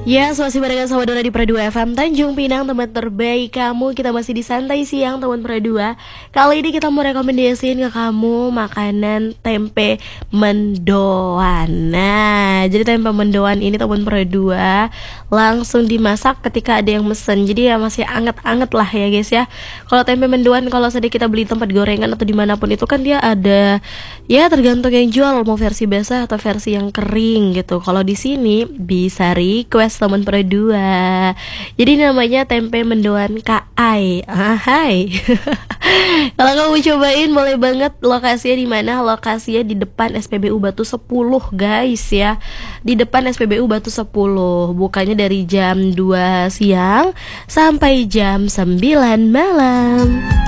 Ya, masih barengan sama Dona di Pradua FM Tanjung Pinang, teman terbaik kamu. Kita masih di Santai Siang, teman Pradua. Kali ini kita mau rekomendasiin ke kamu makanan tempe mendoan. Nah, jadi tempe mendoan ini teman Pradua langsung dimasak ketika ada yang mesen. Jadi ya masih anget-anget lah ya guys ya. Kalau tempe mendoan, kalau sedih kita beli tempat gorengan atau dimanapun itu kan dia ada, ya tergantung yang jual, mau versi basah atau versi yang kering gitu. Kalau di sini bisa request teman Pradua. Jadi namanya tempe mendoan Kak Ai. Hai. Kalau kamu cobain boleh banget. Lokasinya di mana? Lokasinya di depan SPBU Batu 10 guys ya. Di depan SPBU Batu 10. Bukanya dari jam 2 siang sampai jam 9 malam.